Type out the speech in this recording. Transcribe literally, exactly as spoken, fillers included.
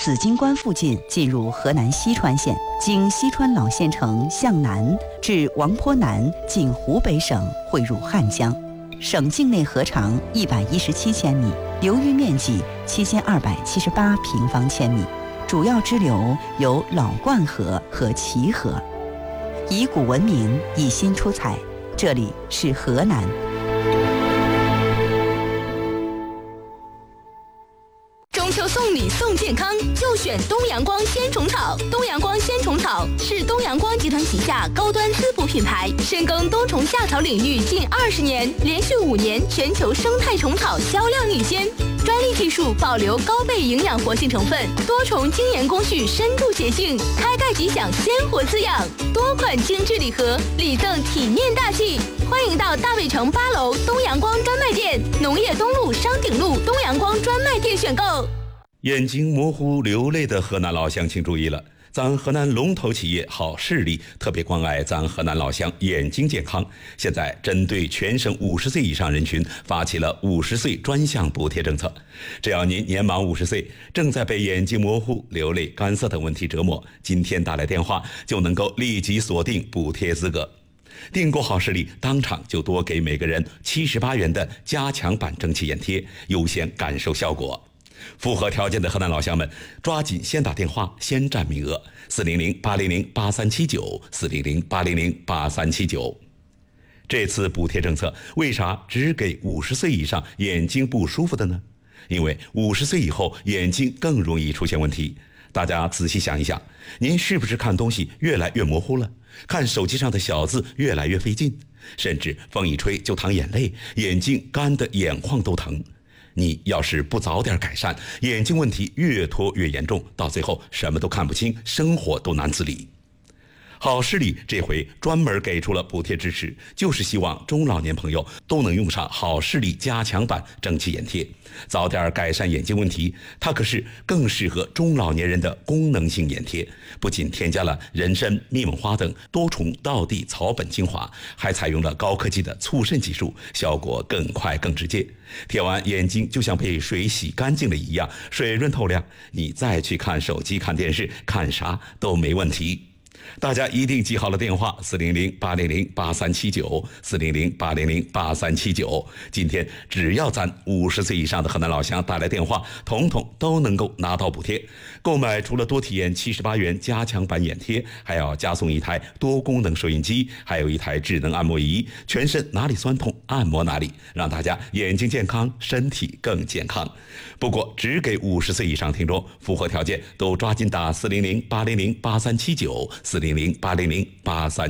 紫金关附近进入河南西川县，经西川老县城向南至王坡南进湖北省，汇入汉江。省境内河长一百一十七千米，流域面积七千二百七十八平方千米，主要支流有老灌河和齐河。以古闻名，以新出彩，这里是河南。 中秋送礼送健康，就选东阳光鲜虫草。东阳光鲜虫草是东阳光集团旗下高端滋补品牌，深耕冬虫夏草领域近二十年，连续五年全球生态虫草销量领先。专利技术保留高倍营养活性成分，多重精研工序深度洁净，开盖即享鲜活滋养。多款精致礼盒，礼赠体面大气。欢迎到大北城八楼东阳光专卖店、农业东路商鼎路东阳光专卖店选购。 眼睛模糊流泪的河南老乡请注意了，咱河南龙头企业好视力特别关爱咱河南老乡眼睛健康，现在针对全省五十岁以上人群发起了五十岁专项补贴政策。只要您年满五十岁，正在被眼睛模糊、流泪、干涩等问题折磨，今天打来电话就能够立即锁定补贴资格。订购好视力，当场就多给每个人七十八元的加强版蒸汽眼贴，优先感受效果。符合条件的河南老乡们，抓紧先打电话，先占名额，四零零八零零八三七九，四零零八零零八三七九。这次补贴政策为啥只给五十岁以上眼睛不舒服的呢？因为五十岁以后眼睛更容易出现问题。大家仔细想一想，您是不是看东西越来越模糊了？看手机上的小字越来越费劲，甚至风一吹就淌眼泪，眼睛干得眼眶都疼。你要是不早点改善，眼睛问题越拖越严重，到最后什么都看不清，生活都难自理。好视力这回专门给出了补贴支持，就是希望中老年朋友都能用上好视力加强版蒸汽眼贴，早点改善眼睛问题。它可是更适合中老年人的功能性眼贴，不仅添加了人参、蜜蒙花等多重道地草本精华，还采用了高科技的促渗技术，效果更快更直接。贴完眼睛就像被水洗干净了一样，水润透亮，你再去看手机、看电视、看啥都没问题。大家一定记好了电话：四零零八零零八三七九，四零零八零零八三七九。今天只要咱五十岁以上的河南老乡打来电话，统统都能够拿到补贴。购买除了多体验七十八元加强版眼贴，还要加送一台多功能收音机，还有一台智能按摩仪，全身哪里酸痛按摩哪里，让大家眼睛健康，身体更健康。不过只给五十岁以上听众，符合条件都抓紧打四零零八零零八三七九，四零零八零零八三。